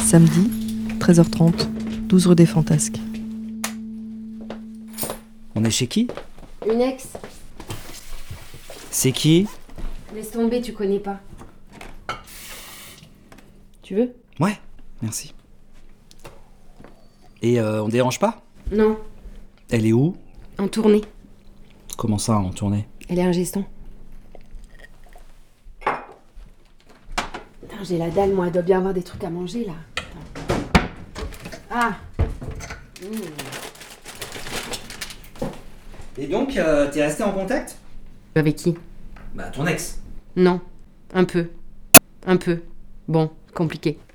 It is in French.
Samedi, 13h30, 12 rue des Fantasques. On est chez qui? Une ex. C'est qui? Laisse tomber, tu connais pas. Tu veux? Ouais, merci. Et on dérange pas? Non, Elle est où? en tournée. Comment ça, en tournée? Elle est un geston. Putain, j'ai la dalle, moi. Elle doit bien avoir des trucs à manger, là. Attends. Ah. Et donc, t'es resté en contact? Avec qui? Bah, ton ex. Non. Un peu. Bon, compliqué.